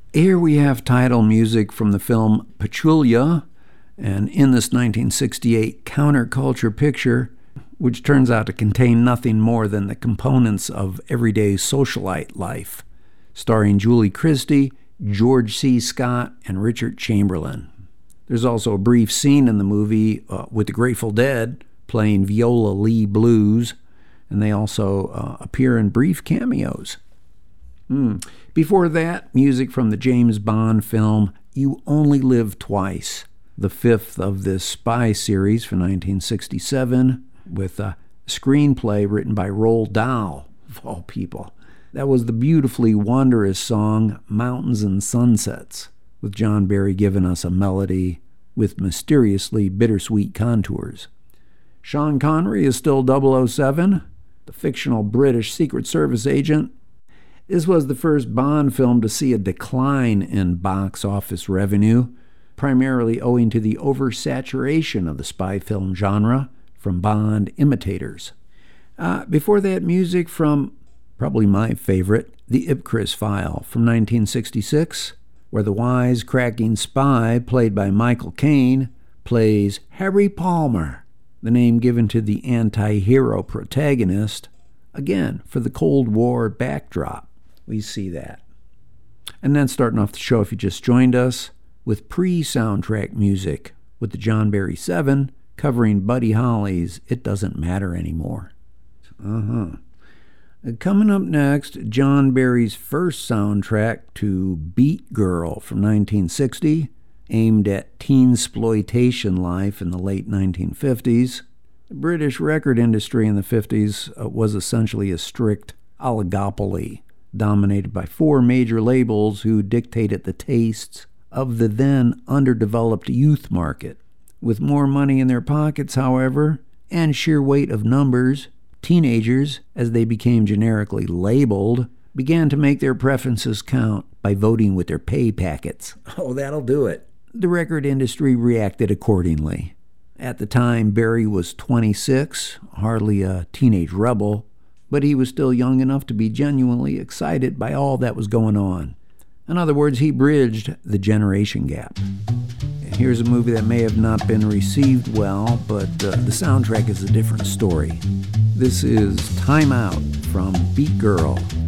Here we have title music from the film Pachulia, and in this 1968 counterculture picture, which turns out to contain nothing more than the components of everyday socialite life, starring Julie Christie, George C. Scott, and Richard Chamberlain. There's also a brief scene in the movie with the Grateful Dead playing Viola Lee blues, and they also appear in brief cameos. Before that, music from the James Bond film You Only Live Twice, the fifth of this spy series from 1967, with a screenplay written by Roald Dahl, of all people. That was the beautifully wondrous song Mountains and Sunsets, with John Barry giving us a melody with mysteriously bittersweet contours. Sean Connery is still 007, the fictional British Secret Service agent. This was the first Bond film to see a decline in box office revenue, primarily owing to the oversaturation of the spy film genre from Bond imitators. Before that, music from probably my favorite, The Ipcris File from 1966, where the wise-cracking spy, played by Michael Caine, plays Harry Palmer, the name given to the anti-hero protagonist, again, for the Cold War backdrop. We see that. And then starting off the show, if you just joined us, with pre-soundtrack music with the John Barry 7 covering Buddy Holly's It Doesn't Matter Anymore. Coming up next, John Barry's first soundtrack to Beat Girl from 1960, aimed at teen-sploitation life in the late 1950s. The British record industry in the 50s was essentially a strict oligopoly, dominated by four major labels who dictated the tastes of the then underdeveloped youth market. With more money in their pockets, however, and sheer weight of numbers, teenagers, as they became generically labeled, began to make their preferences count by voting with their pay packets. Oh, that'll do it. The record industry reacted accordingly. At the time, Barry was 26, hardly a teenage rebel, but he was still young enough to be genuinely excited by all that was going on. In other words, he bridged the generation gap. Here's a movie that may have not been received well, but the soundtrack is a different story. This is Time Out from Beat Girl.